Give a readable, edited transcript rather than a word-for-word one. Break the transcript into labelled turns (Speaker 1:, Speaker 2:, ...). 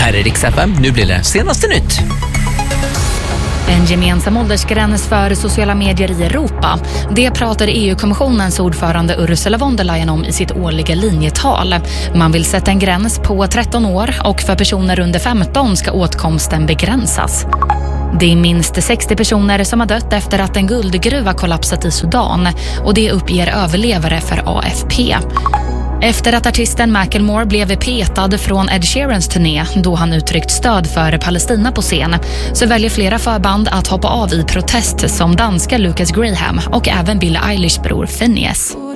Speaker 1: här är Rix FM. Nu blir det senaste nytt.
Speaker 2: En gemensam åldersgräns för sociala medier i Europa. Det pratar EU-kommissionens ordförande Ursula von der Leyen om i sitt årliga linjetal. Man vill sätta en gräns på 13 år och för personer under 15 ska åtkomsten begränsas. Det är minst 60 personer som har dött efter att en guldgruva kollapsat i Sudan och det uppger överlevare för AFP. Efter att artisten Macklemore blev petad från Ed Sheerans turné då han uttryckt stöd för Palestina på scen så väljer flera förband att hoppa av i protest som danska Lucas Graham och även Billie Eilish bror Phineas.